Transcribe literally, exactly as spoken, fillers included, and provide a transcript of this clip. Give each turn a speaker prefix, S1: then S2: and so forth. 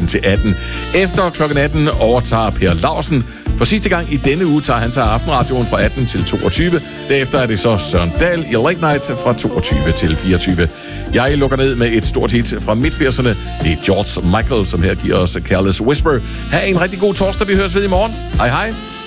S1: til atten. Efter klokken atten overtager Per Laursen. For sidste gang i denne uge tager han sig af aftenradioen fra atten til toogtyve. Derefter er det så Søren Dahl i Late Night fra toogtyve til fireogtyve. Jeg lukker ned med et stort hit fra midt-firserne. Det er George Michael, som her giver os Careless Whisper. Ha' en rigtig god torsdag. Vi høres ved i morgen. Hej hej.